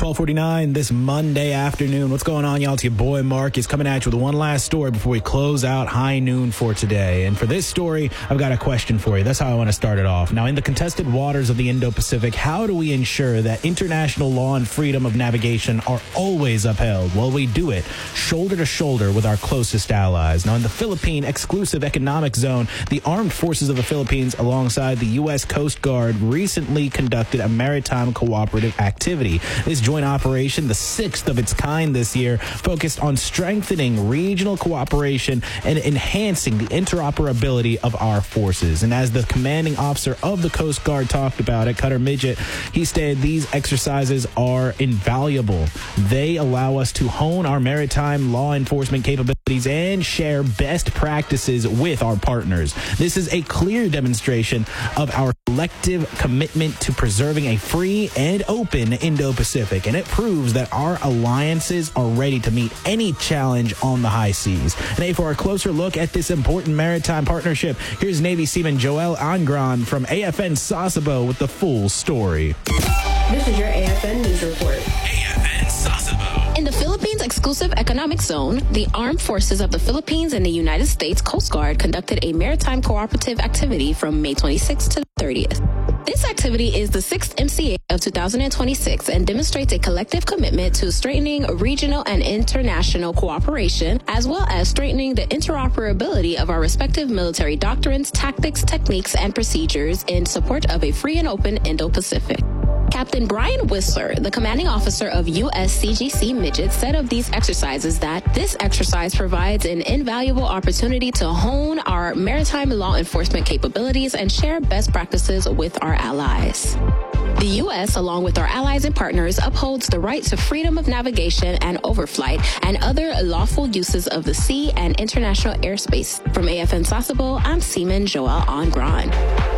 12:49 this Monday afternoon. What's going on, y'all? It's your boy Mark is coming at you with one last story before we close out high noon for today. And for this story, I've got a question for you. That's how I want to start it off. Now, in the contested waters of the Indo-Pacific, how do we ensure that international law and freedom of navigation are always upheld? Well, we do it shoulder to shoulder with our closest allies. Now, in the Philippine Exclusive Economic Zone, the Armed Forces of the Philippines, alongside the U.S. Coast Guard, recently conducted a maritime cooperative activity. This joint operation, the sixth of its kind this year, focused on strengthening regional cooperation and enhancing the interoperability of our forces. And as the commanding officer of the Coast Guard talked about it, Cutter Midget, he stated these exercises are invaluable. They allow us to hone our maritime law enforcement capabilities and share best practices with our partners. This is a clear demonstration of our collective commitment to preserving a free and open Indo-Pacific, and it proves that our alliances are ready to meet any challenge on the high seas. And hey, for a closer look at this important maritime partnership, here's Navy Seaman Joel Angran from AFN Sasebo with the full story. This is your AFN News Report. AFN Sasebo. In the Philippines Exclusive Economic Zone, the Armed Forces of the Philippines and the United States Coast Guard conducted a maritime cooperative activity from May 26th to 30th. This activity is the 6th MCA of 2026 and demonstrates a collective commitment to strengthening regional and international cooperation, as well as strengthening the interoperability of our respective military doctrines, tactics, techniques, and procedures in support of a free and open Indo-Pacific. Captain Brian Whistler, the commanding officer of USCGC Midget, said of these exercises that this exercise provides an invaluable opportunity to hone our maritime law enforcement capabilities and share best practices with our allies. The U.S., along with our allies and partners, upholds the right to freedom of navigation and overflight and other lawful uses of the sea and international airspace. From AFN Sasebo, I'm Seaman Joel Angran.